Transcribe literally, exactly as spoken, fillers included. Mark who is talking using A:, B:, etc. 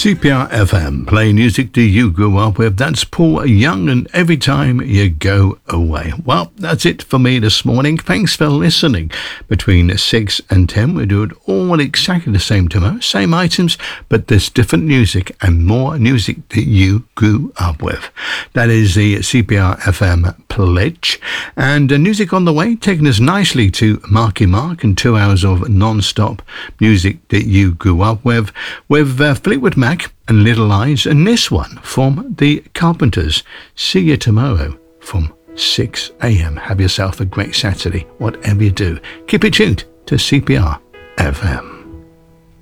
A: C P R F M, playing music that you grew up with. That's Paul Young and Every Time You Go Away. Well, that's it for me this morning. Thanks for listening. Between six and ten, we do it all exactly the same tomorrow. Same items, but there's different music and more music that you grew up with. That is the C P R F M pledge. And uh, music on the way, taking us nicely to Marky Mark and two hours of non-stop music that you grew up with, with uh, Fleetwood Mac and Little Eyes, and this one from the Carpenters. See you tomorrow from six a.m. Have yourself a great Saturday, whatever you do. Keep it tuned to C P R F M.